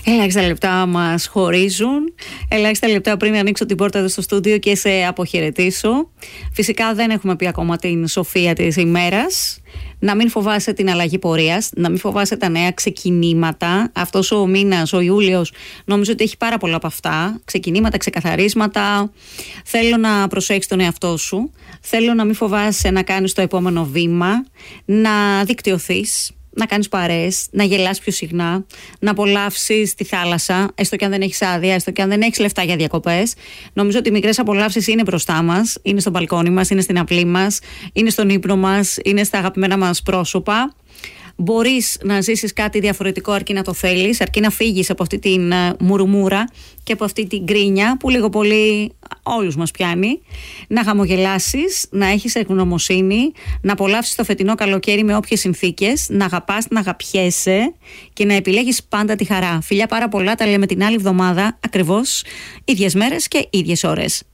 Ελάχιστα λεπτά μας χωρίζουν. Ελάχιστα λεπτά πριν ανοίξω την πόρτα εδώ στο στούντιο και σε αποχαιρετήσω. Φυσικά δεν έχουμε πει ακόμα την σοφία της ημέρας. Να μην φοβάσαι την αλλαγή πορείας, να μην φοβάσαι τα νέα ξεκινήματα. Αυτός ο μήνας, ο Ιούλιος, νομίζω ότι έχει πάρα πολλά από αυτά. Ξεκινήματα, ξεκαθαρίσματα. Θέλω να προσέξεις τον εαυτό σου. Θέλω να μην φοβάσαι να κάνεις το επόμενο βήμα, να δικτυωθείς, να κάνεις παρέες, να γελάς πιο συχνά, να απολαύσεις τη θάλασσα, έστω και αν δεν έχεις άδεια, έστω και αν δεν έχεις λεφτά για διακοπές. Νομίζω ότι οι μικρές απολαύσεις είναι μπροστά μας, είναι στο μπαλκόνι μας, είναι στην αυλή μας, είναι στον ύπνο μας, είναι στα αγαπημένα μας πρόσωπα. Μπορείς να ζήσεις κάτι διαφορετικό αρκεί να το θέλεις, αρκεί να φύγεις από αυτή την μουρμούρα και από αυτή την γκρίνια που λίγο πολύ όλους μας πιάνει. Να χαμογελάσεις, να έχεις ευγνωμοσύνη, να απολαύσεις το φετινό καλοκαίρι με όποιες συνθήκες, να αγαπάς, να αγαπιέσαι και να επιλέγεις πάντα τη χαρά. Φιλιά πάρα πολλά, τα λέμε την άλλη εβδομάδα, ακριβώς ίδιες μέρες και ίδιες ώρες.